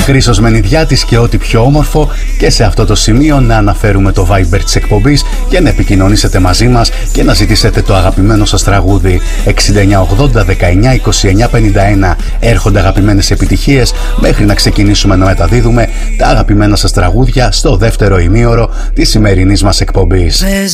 Χρήστος Μενιδιάτης και ό,τι πιο όμορφο, και σε αυτό το σημείο να αναφέρουμε το Viber της εκπομπής για να επικοινωνήσετε μαζί μας και να ζητήσετε το αγαπημένο σας τραγούδι. 6980 19 29 51. Έρχονται αγαπημένες επιτυχίες μέχρι να ξεκινήσουμε να μεταδίδουμε τα αγαπημένα σας τραγούδια στο δεύτερο ημίωρο της σημερινής μας εκπομπής.